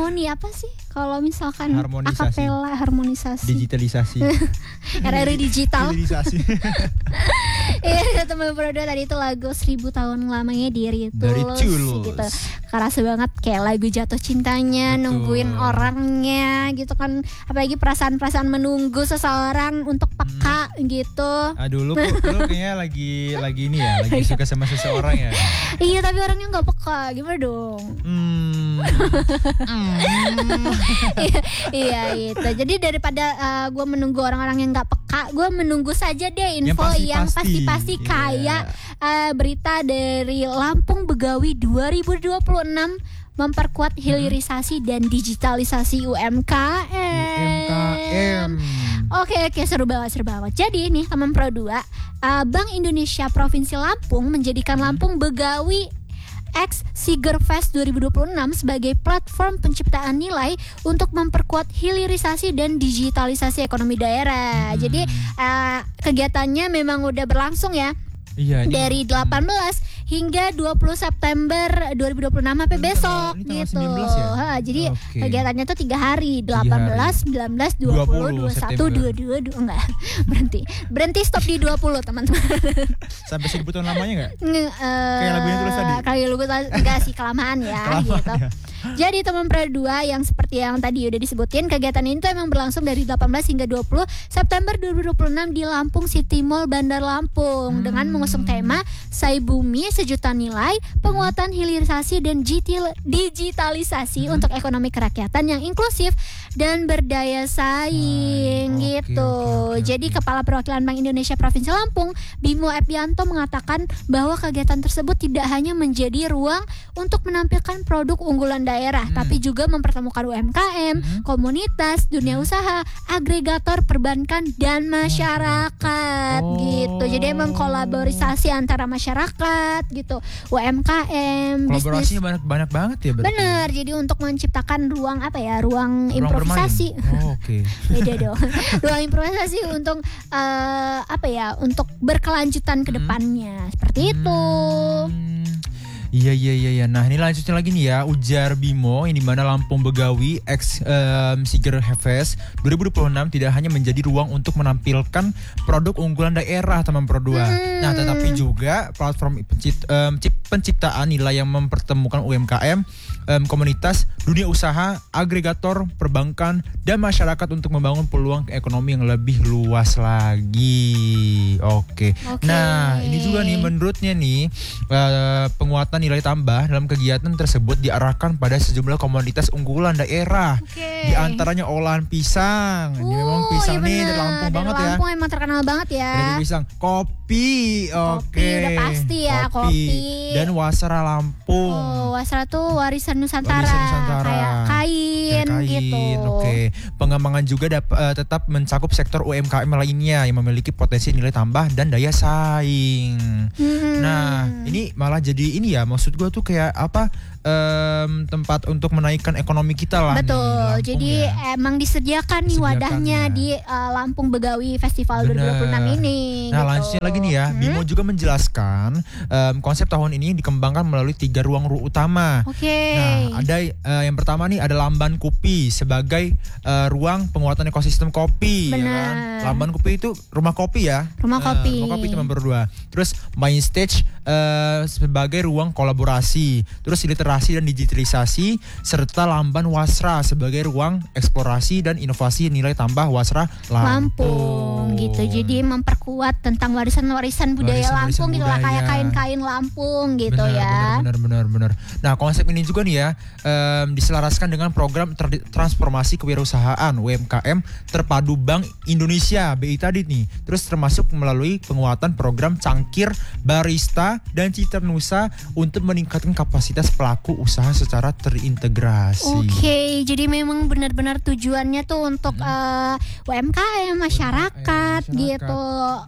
harmoni apa sih? Kalau misalkan Harmonisasi. akapela, harmonisasi. Digitalisasi. RRI digital. Digitalisasi. Iya, teman berdua tadi itu lagu 1000 tahun lamanya dari Tulus gitu. Kerasa banget kayak lagu jatuh cintanya, Betul. nungguin orangnya gitu kan. Apalagi perasaan-perasaan menunggu seseorang untuk peka gitu. Aduh, lu kayaknya lagi ini ya, lagi suka sama seseorang ya. Iya, tapi orangnya nggak peka, gimana dong? Iya itu. Jadi daripada gue menunggu orang-orang yang nggak peka, gue menunggu saja deh info yang pasti-pasti kayak berita dari Lampung Begawi 2026 memperkuat hilirisasi dan digitalisasi UMKM. Oke, seru banget. Jadi nih teman Pro 2, Bank Indonesia Provinsi Lampung menjadikan Lampung Begawi X Sigerfest 2026 sebagai platform penciptaan nilai untuk memperkuat hilirisasi dan digitalisasi ekonomi daerah. Jadi kegiatannya memang udah berlangsung ya. Iya, dari 18 hingga 20 September 2026 sampai besok ini gitu. 19 ya? Jadi Oke. kegiatannya tuh 3 hari, 18, 19, 20, 21, 22, enggak. Berhenti stop di 20 teman-teman. Sampai 1000 tahun lamanya enggak? Kayak lagunya Tulus tadi. Kayak lagu enggak sih, kelamaan ya gitu. Jadi teman Pro 2 yang seperti yang tadi udah disebutin, kegiatan ini tuh emang berlangsung dari 18 hingga 20 September 2026 di Lampung City Mall Bandar Lampung dengan mengusung tema Sai Bumi Sejuta Nilai, penguatan hilirisasi dan digitalisasi untuk ekonomi kerakyatan yang inklusif dan berdaya saing gitu. Jadi Kepala Perwakilan Bank Indonesia Provinsi Lampung, Bimo Epianto mengatakan bahwa kegiatan tersebut tidak hanya menjadi ruang untuk menampilkan produk unggulan daerah, tapi juga mempertemukan UMKM, komunitas, dunia usaha, agregator perbankan dan masyarakat gitu. Jadi emang kolaborasi antara masyarakat gitu, UMKM, bisnis. Kolaborasinya banyak banget ya berarti. Bener, jadi untuk menciptakan ruang ruang improvisasi. Oke. Beda dong. Ruang improvisasi untuk untuk berkelanjutan ke depannya. Seperti itu. Iya. Nah ini lanjutnya lagi nih ya, ujar Bimo yang dimana Lampung Begawi X Sigerfest 2026 tidak hanya menjadi ruang untuk menampilkan produk unggulan daerah teman Pro 2. Nah tetapi juga platform penciptaan nilai yang mempertemukan UMKM, komunitas, dunia usaha, agregator, perbankan, dan masyarakat untuk membangun peluang ekonomi yang lebih luas lagi. Oke. Nah ini juga nih menurutnya nih penguatan nilai tambah dalam kegiatan tersebut diarahkan pada sejumlah komoditas unggulan daerah. Di antaranya olahan pisang. Ini memang pisang nih dari Lampung banget ya. Lampung emang terkenal banget ya. Dari pisang, kopi. Oke. Udah pasti ya, kopi. Dan wasra Lampung. Wasra tuh warisan Nusantara. Kayak kain gitu. Oke. Pengembangan juga tetap mencakup sektor UMKM lainnya yang memiliki potensi nilai tambah dan daya saing. Nah, ini malah jadi ini ya, maksud gue tuh kayak tempat untuk menaikkan ekonomi kita lah. Betul. Nih, jadi emang disediakan nih wadahnya di Lampung Begawi Festival 2026 ini. Nah, gitu. lanjutnya lagi nih ya, Bimo juga menjelaskan konsep tahun ini dikembangkan melalui 3 ruang utama. Nah, ada yang pertama nih ada Lamban Kopi sebagai ruang penguatan ekosistem kopi. Benar. Ya kan? Lamban Kopi itu rumah kopi ya. Rumah kopi. Rumah kopi teman berdua. Terus Main Stage sebagai ruang kolaborasi. Terus literasi dan digitalisasi, serta Lamban Wasra sebagai ruang eksplorasi dan inovasi nilai tambah Wasra Lampung. Gitu. Jadi memperkuat tentang warisan-warisan budaya Lampung gitu lah, kayak kain-kain Lampung gitu. Benar. Nah, konsep ini juga nih ya diselaraskan dengan program transformasi kewirausahaan UMKM terpadu Bank Indonesia BI tadi nih. Terus termasuk melalui penguatan program Cangkir, Barista, dan Citra Nusa untuk meningkatkan kapasitas pelaku usaha secara terintegrasi. Oke, jadi memang benar-benar tujuannya tuh untuk UMKM, masyarakat gitu.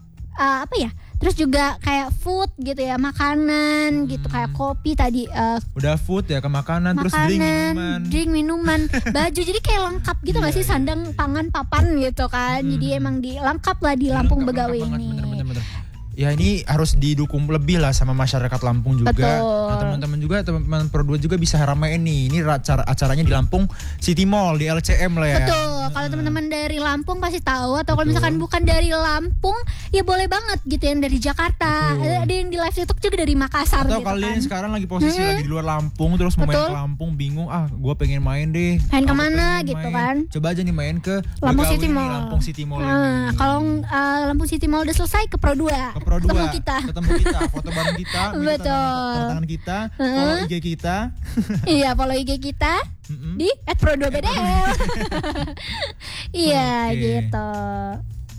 Terus juga kayak food gitu ya, makanan gitu, kayak kopi tadi. Udah food ya, ke makanan, terus drink minuman, baju. Jadi kayak lengkap gitu nggak sih, sandang, pangan, papan gitu kan. Jadi emang lengkap lah di Lampung Begawi ini. Bener. Ya ini harus didukung lebih lah sama masyarakat Lampung juga. Betul. Nah, teman-teman Pro 2 juga bisa ramein nih. Ini acaranya di Lampung City Mall di LCM lah ya. Betul. Kalau teman-teman dari Lampung pasti tahu, atau kalau Betul. misalkan bukan dari Lampung ya boleh banget gitu, yang dari Jakarta. Betul. Ada yang di live TikTok juga dari Makassar Atau gitu kalian kan. sekarang lagi posisi lagi di luar Lampung terus mau main Betul. ke Lampung bingung, gue pengen main deh. Main Aku kemana pengen gitu main. kan. Coba aja nih main ke Lampung Begawi City nih, Mall. Lampung City Mall Nah, ini. kalau Lampung City Mall udah selesai ke Pro 2. Ke Pro 2 Ketemu kita. foto bareng kita, minta Betul. tanda tangan kita, follow IG kita. Iya, follow IG kita Mm-mm. di @pro2bdl. Iya, Oke. gitu.